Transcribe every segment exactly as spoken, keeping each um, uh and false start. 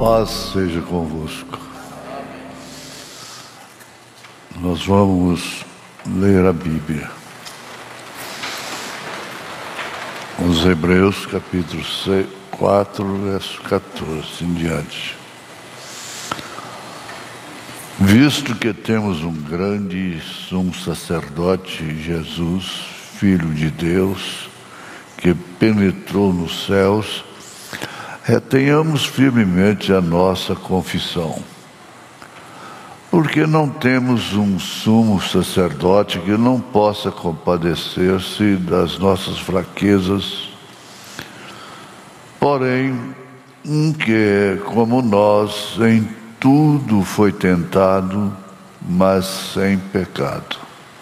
Paz seja convosco. Nós vamos ler a Bíblia. Os Hebreus, capítulo quatro, verso quatorze em diante. Visto que temos um grande sumo sacerdote, Jesus, Filho de Deus, que penetrou nos céus, retenhamos firmemente a nossa confissão. Porque não temos um sumo sacerdote que não possa compadecer-se das nossas fraquezas, porém, um que é como nós, em tudo foi tentado, mas sem pecado.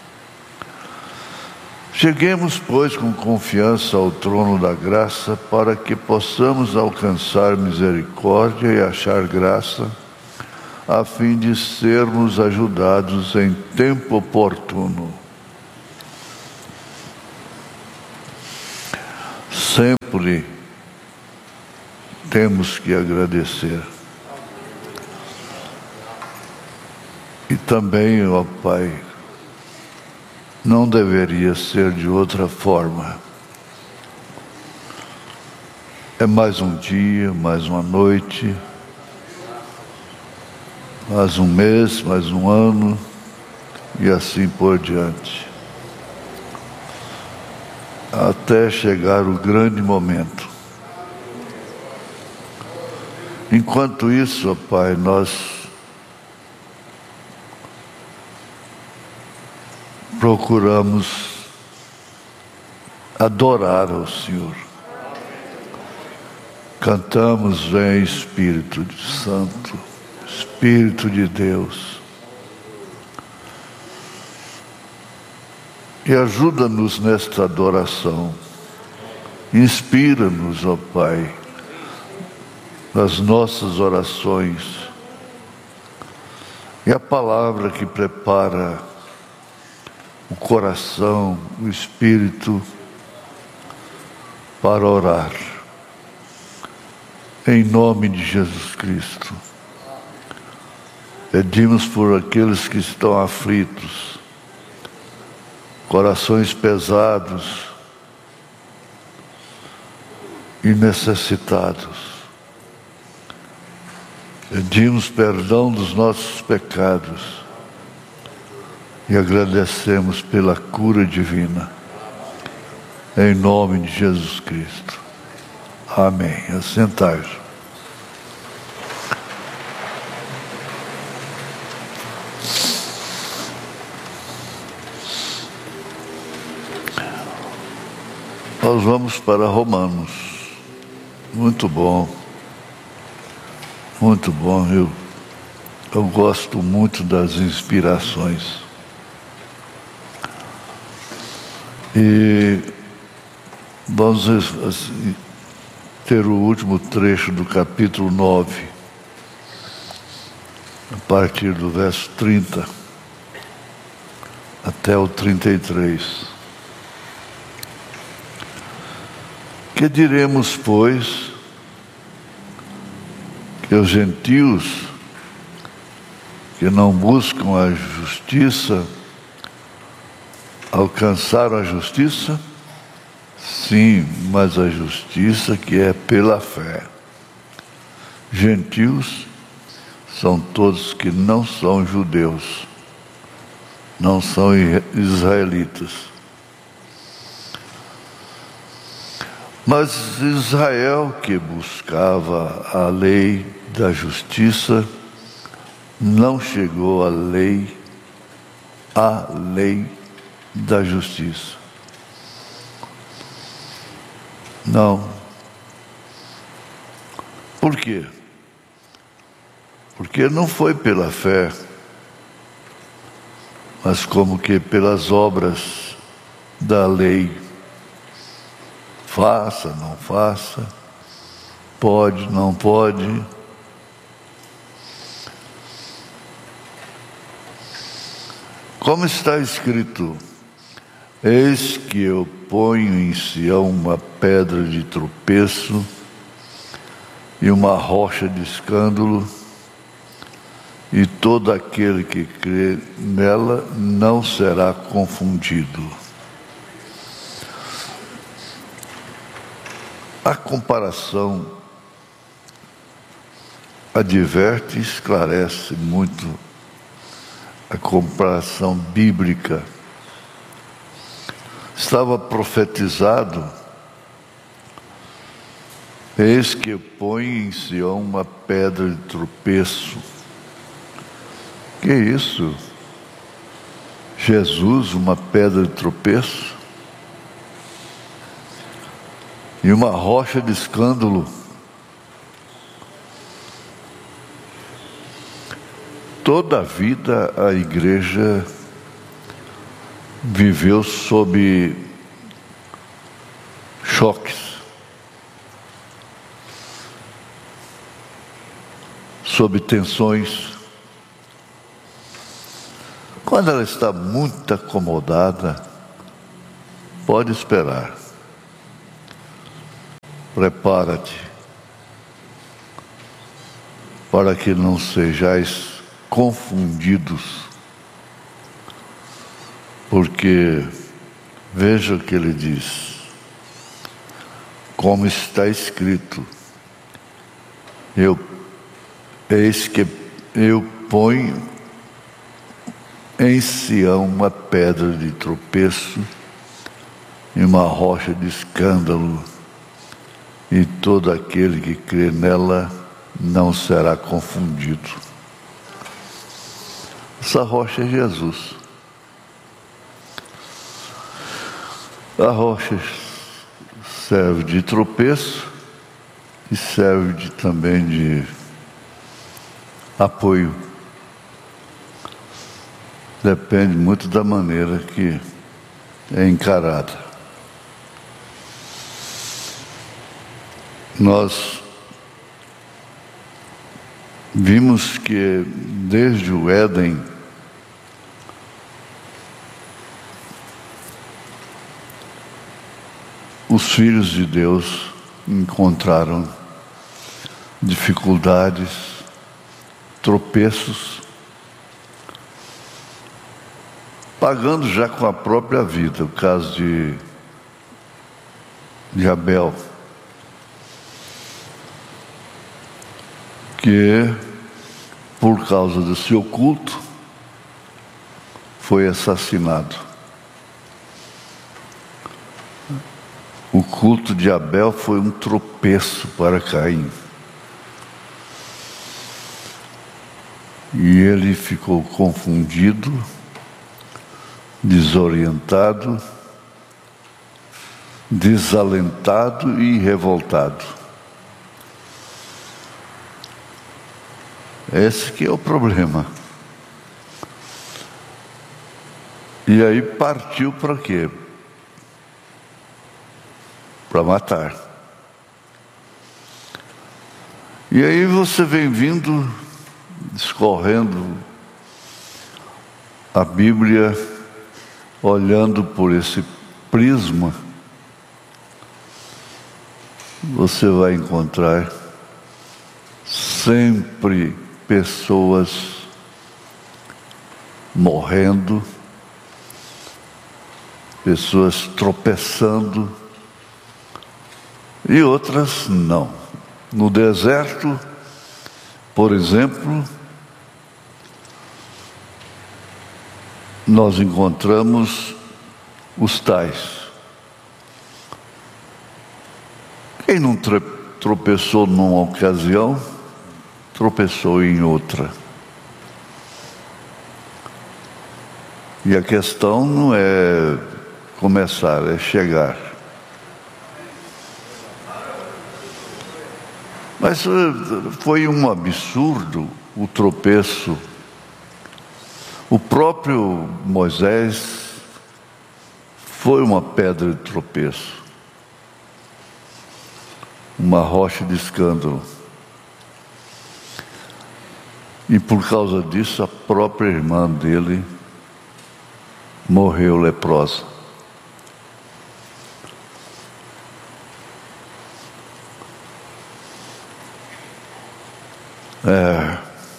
Cheguemos, pois, com confiança ao trono da graça, para que possamos alcançar misericórdia e achar graça, a fim de sermos ajudados em tempo oportuno. Sempre temos que agradecer. E também, ó Pai, não deveria ser de outra forma. É mais um dia, mais uma noite, mais um mês, mais um ano, e assim por diante. Até chegar o grande momento. Enquanto isso, ó Pai, nós procuramos adorar ao Senhor. Cantamos, vem Espírito Santo, Espírito de Deus, e ajuda-nos nesta adoração. Inspira-nos, ó Pai, nas nossas orações, e a palavra que prepara o coração, o espírito para orar. Em nome de Jesus Cristo. Pedimos por aqueles que estão aflitos, corações pesados e necessitados. Pedimos perdão dos nossos pecados e agradecemos pela cura divina, em nome de Jesus Cristo. Amém. Assentai-vos. Nós vamos para Romanos. Muito bom. Muito bom. Eu, eu gosto muito das inspirações. E vamos assim, ter o último trecho do capítulo nove, a partir do verso trinta até o trinta e três. Que diremos, pois, que os gentios que não buscam a justiça alcançaram a justiça? Sim, mas a justiça que é pela fé. Gentios são todos que não são judeus, não são israelitas. Mas Israel, que buscava a lei da justiça, não chegou à lei, à lei da justiça. Não. Por quê? Porque não foi pela fé, mas como que pelas obras da lei. Faça, não faça, pode, não pode. Como está escrito: eis que eu ponho em Sião uma pedra de tropeço e uma rocha de escândalo, e todo aquele que crê nela não será confundido. A comparação adverte e esclarece muito a comparação bíblica. Estava profetizado: eis que põe em Sião uma pedra de tropeço. Que isso? Jesus, uma pedra de tropeço? E uma rocha de escândalo? Toda a vida a igreja viveu sob choques, sob tensões. Quando ela está muito acomodada, pode esperar. Prepara-te para que não sejais confundidos, porque veja o que ele diz: como está escrito, eu eis que eu ponho em Sião uma pedra de tropeço e uma rocha de escândalo, e todo aquele que crê nela não será confundido. Essa rocha é Jesus. A rocha serve de tropeço e serve de, também de apoio. Depende muito da maneira que é encarada. Nós vimos que desde o Éden os filhos de Deus encontraram dificuldades, tropeços, pagando já com a própria vida. O caso de, de Abel, que por causa do seu culto foi assassinado. O culto de Abel foi um tropeço para Caim. E ele ficou confundido, desorientado, desalentado e revoltado. Esse que é o problema. E aí partiu para quê? Para matar. E aí você vem vindo, escorrendo a Bíblia, olhando por esse prisma, você vai encontrar sempre pessoas morrendo, pessoas tropeçando e outras não. No deserto, por exemplo, nós encontramos os tais. Quem não tropeçou numa ocasião, tropeçou em outra. E a questão não é começar, é chegar. Mas foi um absurdo o tropeço. O próprio Moisés foi uma pedra de tropeço, uma rocha de escândalo. E por causa disso, a própria irmã dele morreu leprosa. É,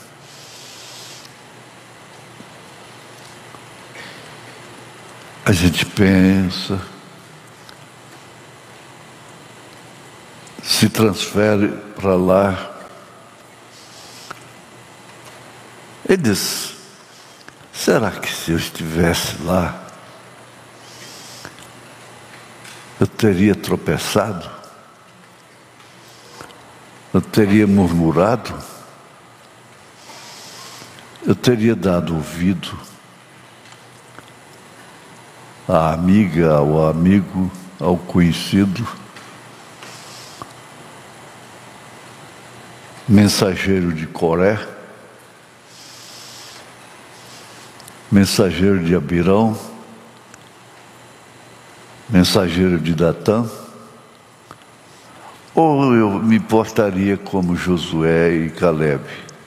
a gente pensa, se transfere para lá. Ele diz: será que se eu estivesse lá, eu teria tropeçado? Eu teria murmurado? Eu teria dado ouvido à amiga, ao amigo, ao conhecido, mensageiro de Coré, mensageiro de Abirão, mensageiro de Datã? Ou eu me portaria como Josué e Caleb?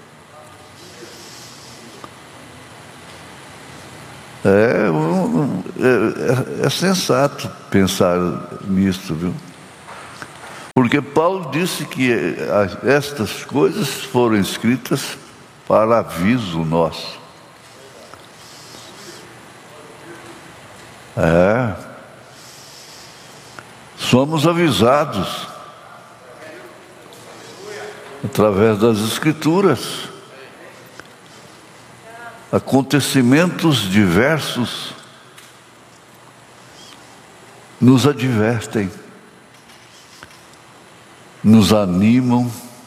É, é, é sensato pensar nisso, viu? Porque Paulo disse que estas coisas foram escritas para aviso nosso. É. Somos avisados através das Escrituras. Acontecimentos diversos nos advertem, nos animam,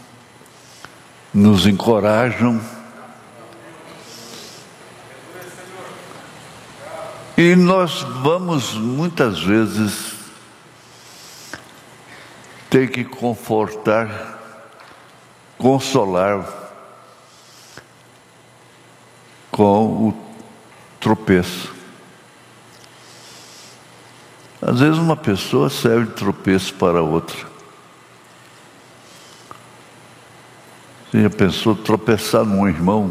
nos encorajam. E nós vamos muitas vezes ter que confortar, consolar com o tropeço. Às vezes uma pessoa serve de tropeço para outra. Você já pensou tropeçar num irmão?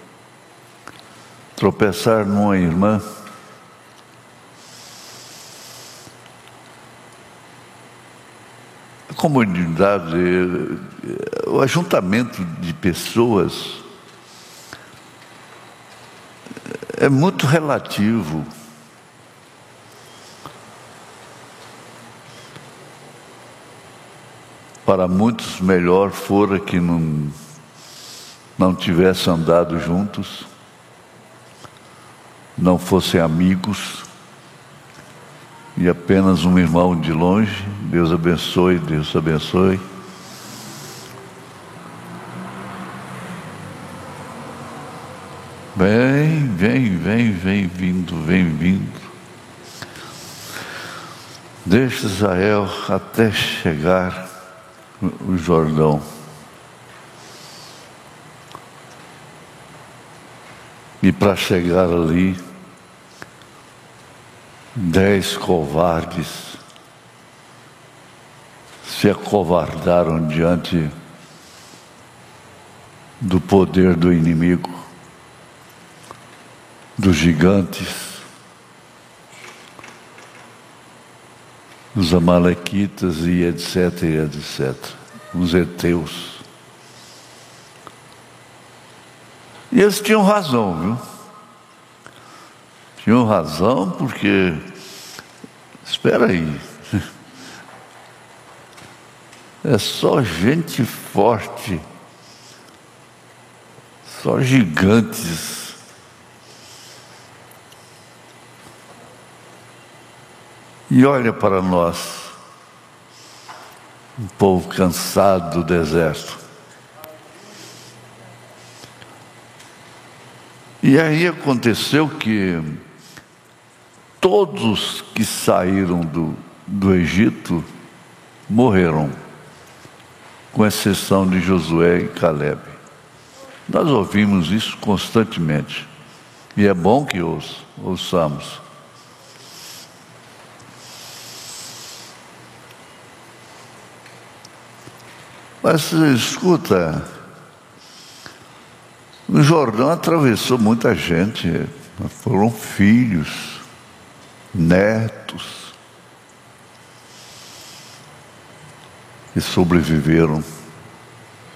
Tropeçar numa irmã? A comunidade, o ajuntamento de pessoas é muito relativo. Para muitos, melhor fora que não, não tivessem andado juntos, não fossem amigos, e apenas um irmão de longe. Deus abençoe, Deus abençoe. Vem, vem, vem, vem vindo, vem vindo. Deixa Israel até chegar o Jordão. E para chegar ali, dez covardes se acovardaram diante do poder do inimigo, dos gigantes, dos amalequitas e etc, e etcétera, os heteus. E eles tinham razão, viu? Tinham razão porque, espera aí, é só gente forte, só gigantes. E olha para nós, um povo cansado do deserto. E aí aconteceu que todos que saíram do, do Egito morreram, com exceção de Josué e Caleb. Nós ouvimos isso constantemente, e é bom que ouç, ouçamos. Mas escuta, o Jordão atravessou muita gente, foram filhos, netos, que sobreviveram.